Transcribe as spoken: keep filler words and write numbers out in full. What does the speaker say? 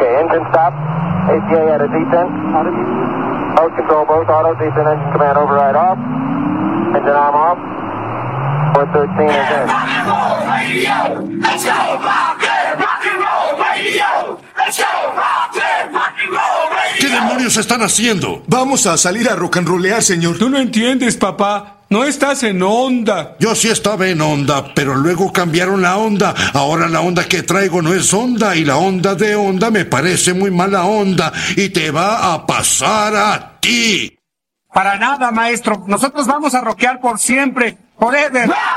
Okay, engine stop. A T A at a descent. Mode control, both auto, descent engine command override off. Engine arm off. four thirteen is in. Rock and roll radio, let's go rock and rock and roll radio, let's go rock and rock and roll radio. ¿Qué demonios están haciendo? Vamos a salir a rock and rollear, señor. Tú no entiendes, papá. No estás en onda. Yo sí estaba en onda, pero luego cambiaron la onda. Ahora la onda que traigo no es onda, y la onda de onda me parece muy mala onda, y te va a pasar a ti. Para nada, maestro. Nosotros vamos a rockear por siempre, forever.